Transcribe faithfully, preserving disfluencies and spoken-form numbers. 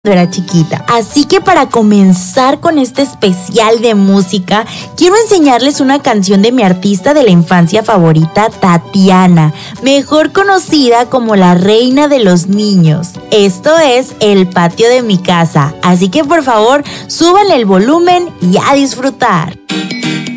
Era chiquita. Así que para comenzar con este especial de música, quiero enseñarles una canción de mi artista de la infancia favorita, Tatiana, mejor conocida como la reina de los niños. Esto es El patio de mi casa, así que por favor, súbanle el volumen y a disfrutar.